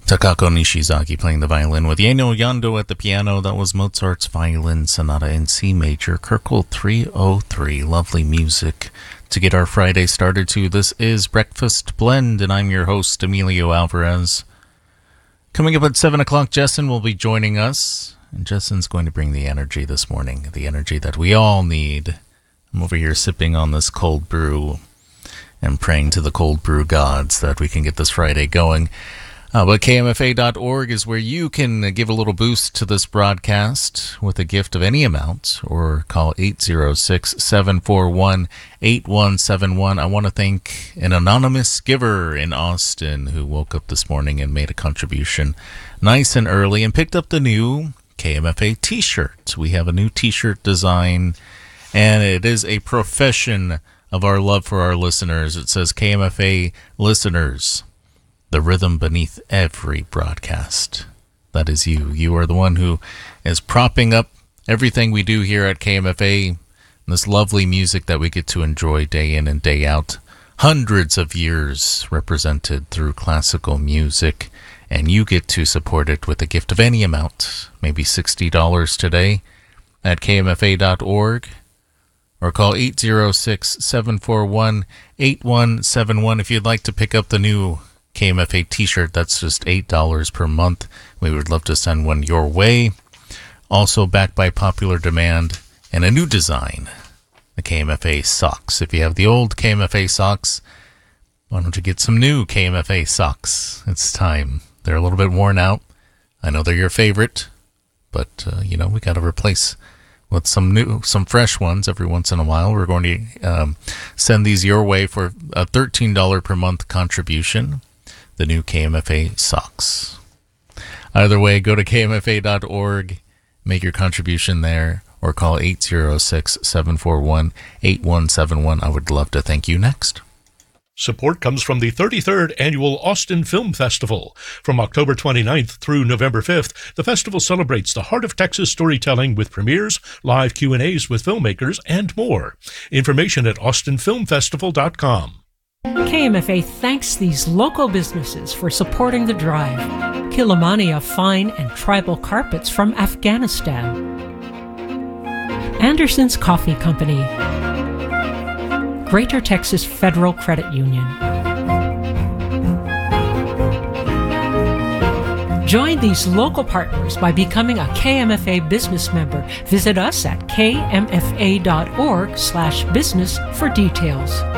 Takako Nishizaki playing the violin with Yeno Yando at the piano. That was Mozart's Violin Sonata in C major, Kirkel 303. Lovely music to get our Friday started to. This is Breakfast Blend, and I'm your host, Emilio Alvarez. Coming up at 7 o'clock, Jessen will be joining us, and Jessen's going to bring the energy this morning, the energy that we all need. I'm over here sipping on this cold brew and praying to the cold brew gods that we can get this Friday going. But KMFA.org is where you can give a little boost to this broadcast with a gift of any amount, or call 806-741-8171. I want to thank an anonymous giver in Austin who woke up this morning and made a contribution nice and early and picked up the new KMFA t-shirt. We have a new t-shirt design, and it is a profession of our love for our listeners. It says KMFA listeners, the rhythm beneath every broadcast. That is you. You are the one who is propping up everything we do here at KMFA, this lovely music that we get to enjoy day in and day out. Hundreds of years represented through classical music, and you get to support it with a gift of any amount, maybe $60 today at KMFA.org, or call 806-741-8171 if you'd like to pick up the new KMFA t-shirt. That's just $8 per month. We would love to send one your way. Also backed by popular demand and a new design, the KMFA socks. If you have the old KMFA socks, why don't you get some new KMFA socks? It's time. They're a little bit worn out. I know they're your favorite, but we got to replace with some fresh ones every once in a while. We're going to send these your way for a $13 per month contribution. The new KMFA socks. Either way, go to KMFA.org, make your contribution there, or call 806-741-8171. I would love to thank you next. Support comes from the 33rd Annual Austin Film Festival. From October 29th through November 5th, the festival celebrates the heart of Texas storytelling with premieres, live Q&As with filmmakers, and more. Information at austinfilmfestival.com. KMFA thanks these local businesses for supporting the drive. Kilimania Fine and Tribal Carpets from Afghanistan. Anderson's Coffee Company. Greater Texas Federal Credit Union. Join these local partners by becoming a KMFA business member. Visit us at kmfa.org/business for details.